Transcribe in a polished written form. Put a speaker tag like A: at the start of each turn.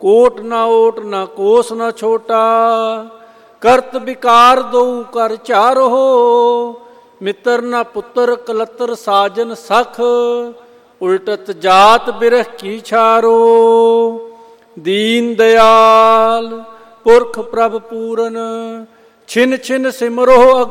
A: ਕੋਟ ਨਾ ਓਟ ਨਾ ਕੋਸ ਨਾ ਛੋਟਾ, ਕਰਤ ਵਿਕਾਰ ਦਊ ਕਰ ਚਾਰੋ, ਮਿੱਤਰ ਨਾ ਪੁੱਤਰ ਕਲੱਤਰ ਸਾਜਨ ਸਖ, ਉਲਟਤ ਜਾਤ ਬਿਰਹ ਕੀ ਛਾਰੋ। ਦੀਨ ਦਿਆਲ ਪੁਰਖ ਪ੍ਰਭ ਪੂਰਨ, ਛਿਨ ਛਿਨ ਸਿਮਰੋ ਅਗ